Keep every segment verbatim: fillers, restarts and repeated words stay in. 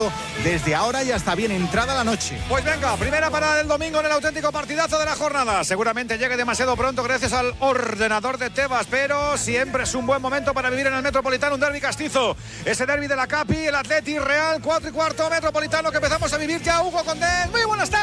desde ahora y hasta bien entrada la noche. Pues venga, primera parada del domingo en el auténtico partidazo de la jornada. Seguramente llegue demasiado pronto gracias al ordenador de Tebas, pero siempre es un buen momento para vivir en el Metropolitano un derbi castizo. Ese derbi de la Capi, el Atleti Real, cuatro y cuarto Metropolitano que empezamos a vivir ya. Hugo Condés, muy buenas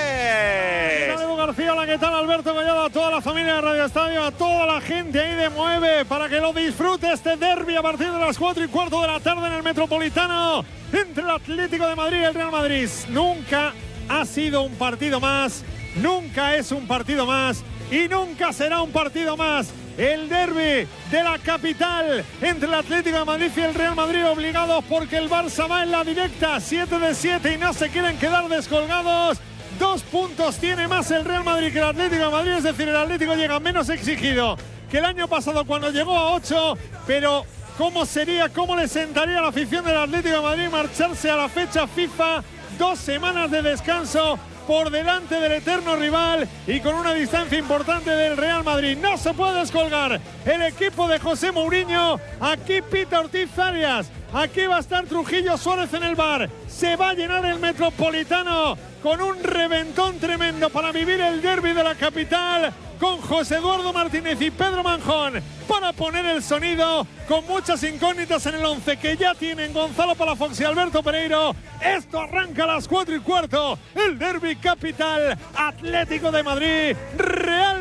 tardes. Edu García, hola, ¿qué tal? Alberto Collado, a toda la familia de Radio Estadio, a toda la gente ahí de Mueve para que lo disfrute este derbi a partir de las cuatro y cuarto de la tarde en el Metropolitano entre el Atlético de Madrid y el Real Madrid. Nunca ha sido un partido más, nunca es un partido más y nunca será un partido más. El derbi de la capital entre el Atlético de Madrid y el Real Madrid, obligados porque el Barça va en la directa, siete de siete y no se quieren quedar descolgados. Dos puntos tiene más el Real Madrid que el Atlético de Madrid, es decir, el Atlético llega menos exigido que el año pasado cuando llegó a ocho, pero ¿cómo sería, cómo le sentaría a la afición del Atlético de Madrid marcharse a la fecha FIFA? Dos semanas de descanso por delante del eterno rival y con una distancia importante del Real Madrid. No se puede descolgar el equipo de José Mourinho. Aquí Pita Ortiz Arias, aquí va a estar Trujillo Suárez en el bar. Se va a llenar el Metropolitano con un reventón tremendo para vivir el derbi de la capital, con José Eduardo Martínez y Pedro Manjón para poner el sonido, con muchas incógnitas en el once que ya tienen Gonzalo Palafox y Alberto Pereiro. Esto arranca a las cuatro y cuarto, el derbi capital, Atlético de Madrid, Real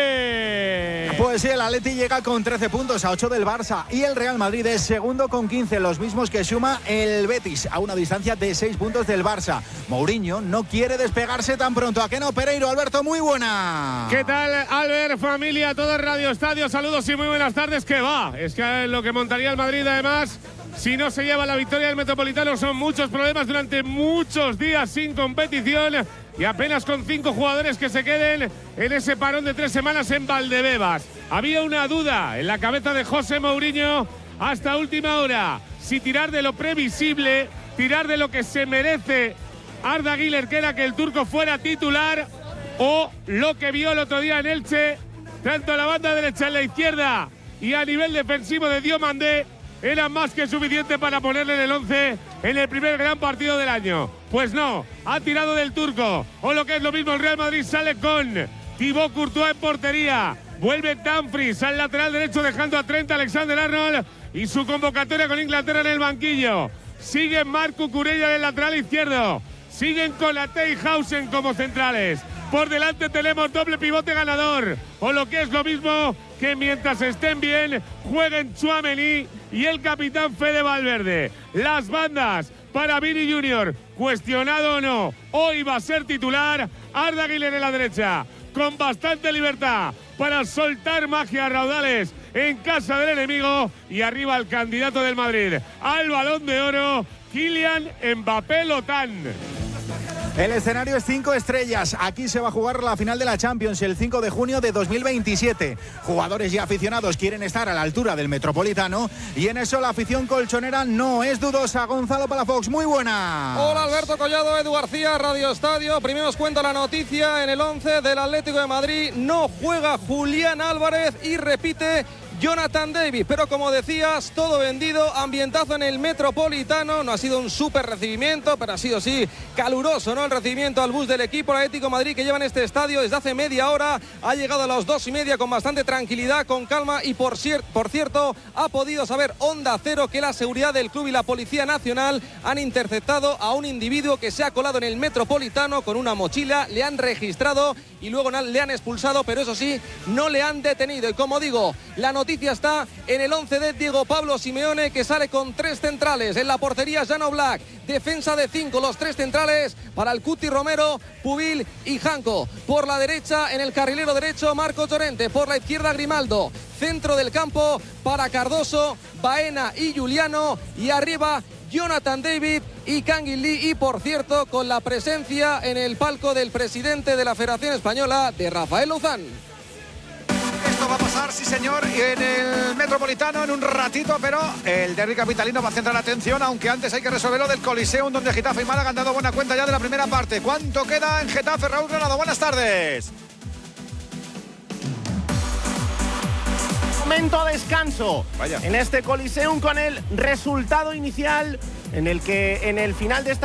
Madrid. Pues sí, el Atleti llega con trece puntos a ocho del Barça y el Real Madrid es segundo con quince, los mismos que suma el Betis, a una distancia de seis puntos del Barça. Mourinho no quiere despegarse tan pronto. ¿A qué no, Pereiro? Alberto, muy buena. ¿Qué tal, Albert, familia, todo Radio Estadio? Saludos y muy buenas tardes. ¿Qué va? Es que lo que montaría el Madrid, además, si no se lleva la victoria del Metropolitano, son muchos problemas durante muchos días sin competición y apenas con cinco jugadores que se queden en ese parón de tres semanas en Valdebebas. Había una duda en la cabeza de José Mourinho hasta última hora, si tirar de lo previsible, tirar de lo que se merece Arda Güler, que era que el turco fuera titular, o lo que vio el otro día en Elche, tanto a la banda derecha, en la izquierda y a nivel defensivo de Diomandé, era más que suficiente para ponerle en el once en el primer gran partido del año. Pues no, ha tirado del turco, o lo que es lo mismo, el Real Madrid sale con Thibaut Courtois en portería, vuelve Dumfries al lateral derecho dejando a Trent Alexander-Arnold y su convocatoria con Inglaterra en el banquillo. Sigue Marco Cucurella en el lateral izquierdo, siguen con Latey y Hausen como centrales. Por delante tenemos doble pivote ganador, o lo que es lo mismo, que mientras estén bien jueguen Tchouaméni y el capitán Fede Valverde. Las bandas para Vini Junior, cuestionado o no, hoy va a ser titular. Arda Güler en la derecha, con bastante libertad para soltar magia a raudales en casa del enemigo, y arriba el candidato del Madrid al Balón de Oro, Kylian Mbappé Lotán. El escenario es cinco estrellas. Aquí se va a jugar la final de la Champions el cinco de junio de dos mil veintisiete. Jugadores y aficionados quieren estar a la altura del Metropolitano y en eso la afición colchonera no es dudosa. Gonzalo Palafox, muy buena. Hola, Alberto Collado, Edu García, Radio Estadio. Primero os cuento la noticia. En el once del Atlético de Madrid no juega Julián Álvarez y repite Jonathan David, pero como decías, todo vendido, ambientazo en el Metropolitano. No ha sido un súper recibimiento, pero ha sido sí caluroso, ¿no? El recibimiento al bus del equipo Atlético de Madrid, que lleva en este estadio desde hace media hora. Ha llegado a las dos y media con bastante tranquilidad, con calma, y por, cier por cierto ha podido saber Onda Cero que la seguridad del club y la Policía Nacional han interceptado a un individuo que se ha colado en el Metropolitano con una mochila. Le han registrado y luego le han expulsado, pero eso sí, no le han detenido. Y como digo, la noticia noticia está en el once de Diego Pablo Simeone, que sale con tres centrales. En la portería, Jan Oblak. Defensa de cinco, los tres centrales para el Cuti Romero, Pubil y Janko. Por la derecha, en el carrilero derecho, Marco Llorente. Por la izquierda, Grimaldo. Centro del campo para Cardoso, Baena y Juliano. Y arriba, Jonathan David y Kangin Lee. Y por cierto, con la presencia en el palco del presidente de la Federación Española, de Rafael Luzán. Esto va a pasar, sí señor, en el Metropolitano en un ratito, pero el derbi capitalino va a centrar la atención, aunque antes hay que resolverlo del Coliseum, donde Getafe y Málaga han dado buena cuenta ya de la primera parte. ¿Cuánto queda en Getafe, Raúl Granado? Buenas tardes. Momento descanso. Vaya. En este Coliseum, con el resultado inicial en el que en el final de esta